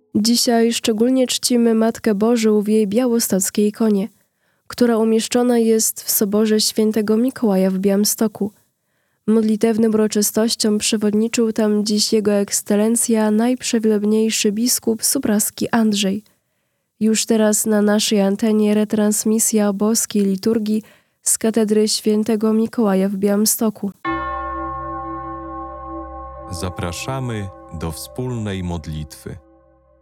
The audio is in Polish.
Dzisiaj szczególnie czcimy Matkę Bożą w jej białostockiej ikonie, która umieszczona jest w Soborze Świętego Mikołaja w Białymstoku. Modlitewnym uroczystościom przewodniczył tam dziś Jego Ekscelencja najprzewielebniejszy biskup supraski Andrzej. Już teraz na naszej antenie retransmisja boskiej liturgii z katedry Świętego Mikołaja w Białymstoku. Zapraszamy do wspólnej modlitwy.